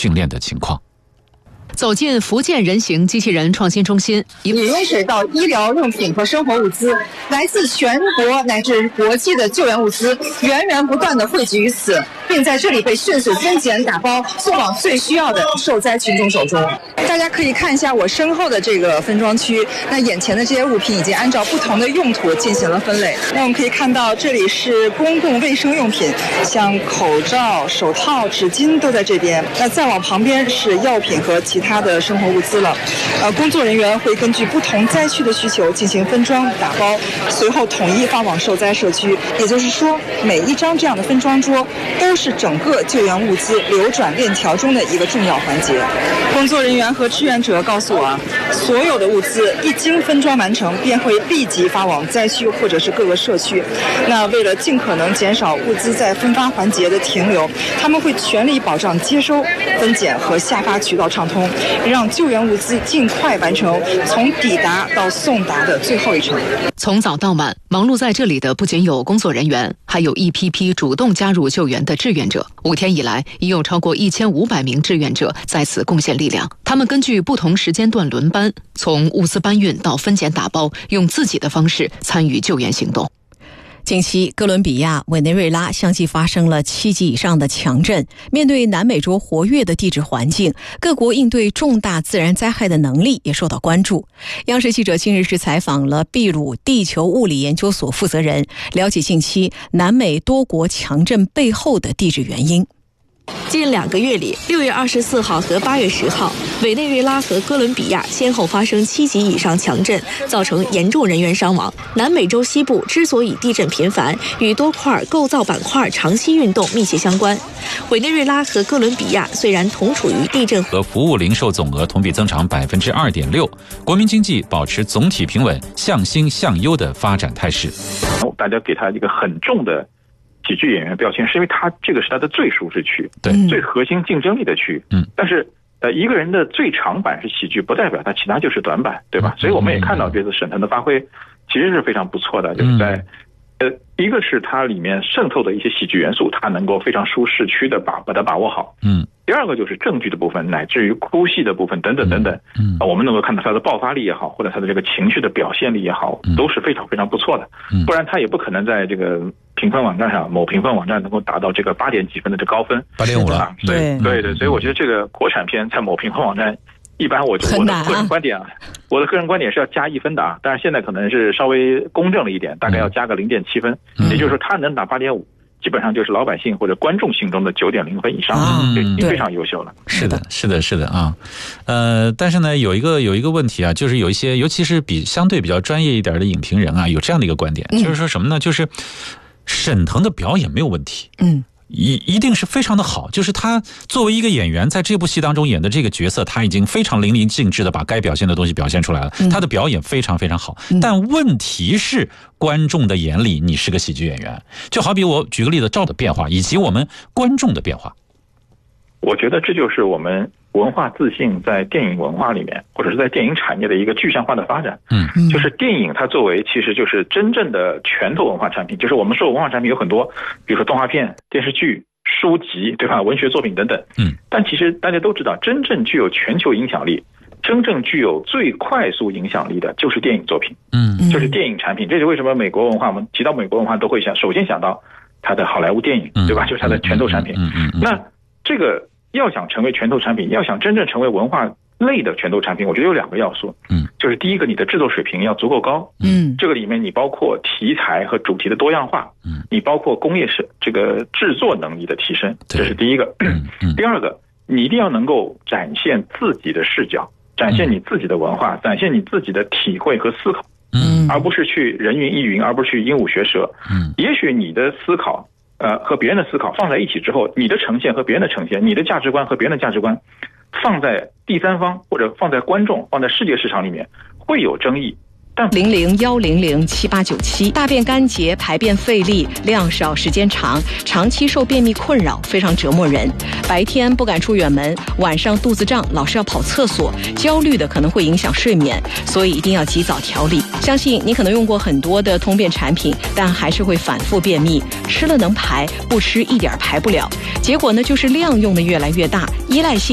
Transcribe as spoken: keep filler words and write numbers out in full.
训练的情况。 走进福建人形机器人创新中心， 饮用水到医疗用品和生活物资，来自全国乃至国际的救援物资源源不断地汇集于此，并在这里被迅速分拣打包，送往最需要的受灾群众手中。大家可以看一下我身后的这个分装区，那眼前的这些物品已经按照不同的用途进行了分类。那我们可以看到，这里是公共卫生用品，像口罩、手套、纸巾都在这边。那再往旁边是药品和其他的生活物资了。呃，工作人员会根据不同灾区的需求进行分装打包，随后统一发往受灾社区。也就是说，每一张这样的分装桌都是整个救援物资流转链条中的一个重要环节。工作人员和志愿者告诉我，所有的物资一经分装完成，便会立即发往灾区或者是各个社区。那为了尽可能减少物资在分发环节的停留，他们会全力保障接收、分拣和下发渠道畅通，让救援物资尽快完成从抵达到送达的最后一程。 从早到晚，忙碌在这里的不仅有工作人员，还有一批批主动加入救援的志愿者。五天以来，已有超过一千五百名志愿者在此贡献力量。他们根据不同时间段轮班，从物资搬运到分拣打包，用自己的方式参与救援行动。 近期，哥伦比亚、委内瑞拉相继发生了七级以上的强震。面对南美洲活跃的地质环境，各国应对重大自然灾害的能力也受到关注。央视记者近日是采访了秘鲁地球物理研究所负责人，了解近期南美多国强震背后的地质原因。 近两个月里，六月二十四号和八月十号，委内瑞拉和哥伦比亚先后发生七级以上强震，造成严重人员伤亡。南美洲西部之所以地震频繁，与多块构造板块长期运动密切相关。委内瑞拉和哥伦比亚虽然同处于地震和服务零售总额同比增长百分之二点六，国民经济保持总体平稳、向新向优的发展态势。 大家给他一个很重的喜剧演员标签，是因为他这个是他的最舒适区， 对， 最核心竞争力的区。嗯，但是呃，一个人的最长板是喜剧，不代表他其他就是短板，对吧？所以我们也看到这次沈腾的发挥其实是非常不错的，就是在呃，一个是它里面渗透的一些喜剧元素，它能够非常舒适区的把把它把握好。嗯。第二个就是证据的部分，乃至于哭戏的部分等等等等，嗯，我们能够看到他的爆发力也好，或者他的这个情绪的表现力也好，都是非常非常不错的。不然他也不可能在这个评分网站上，某评分网站能够达到这个八点几分的这高分， 八点五了。 对对对，所以我觉得这个国产片在某评分网站，一般我就我的个人观点啊，我的个人观点是要加一分的啊，但是现在可能是稍微公正了一点，大概要加个零点七分，也就是说他能打八点五。基本上就是老百姓或者观众心中的九点零分以上，就已经非常优秀了。 是的，是的，是的啊，呃，但是呢，有一个有一个问题啊，就是有一些，尤其是比相对比较专业一点的影评人啊，有这样的一个观点，嗯、就是说什么呢？就是沈腾的表演没有问题，嗯。一一定是非常的好，就是他作为一个演员，在这部戏当中演的这个角色，他已经非常淋漓尽致的把该表现的东西表现出来了，嗯、他的表演非常非常好。嗯、但问题是，观众的眼里你是个喜剧演员，就好比我举个例子，赵的变化以及我们观众的变化。 我觉得这就是我们文化自信在电影文化里面，或者是在电影产业的一个具象化的发展。嗯，就是电影它作为其实就是真正的拳头文化产品，就是我们说文化产品有很多，比如说动画片、电视剧、书籍，对吧？文学作品等等。嗯，但其实大家都知道，真正具有全球影响力、真正具有最快速影响力的就是电影作品。嗯，就是电影产品。这是为什么美国文化，我们提到美国文化都会想首先想到它的好莱坞电影，对吧？就是它的拳头产品。嗯嗯。那这个。要想成为拳头产品，要想真正成为文化类的拳头产品，我觉得有两个要素。嗯，就是第一个，你的制作水平要足够高。嗯，这个里面你包括题材和主题的多样化。嗯，你包括工业是这个制作能力的提升，这是第一个。嗯嗯。第二个，你一定要能够展现自己的视角，展现你自己的文化，展现你自己的体会和思考。嗯，而不是去人云亦云，而不是去鹦鹉学舌。嗯，也许你的思考。呃，和别人的思考放在一起之后，你的呈现和别人的呈现，你的价值观和别人的价值观，放在第三方或者放在观众、放在世界市场里面会有争议。但零零幺零零七八九七，大便干结、排便费力、量少、时间长，长期受便秘困扰，非常折磨人。白天不敢出远门，晚上肚子胀，老是要跑厕所，焦虑的可能会影响睡眠，所以一定要及早调理。相信你可能用过很多的通便产品，但还是会反复便秘，吃了能排，不吃一点排不了。结果呢，就是量用的越来越大，依赖性